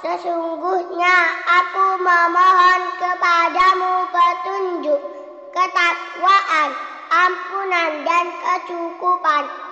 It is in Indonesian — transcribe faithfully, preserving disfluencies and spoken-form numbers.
Sesungguhnya aku memohon kepadamu petunjuk, ketakwaan, ampunan dan kecukupan.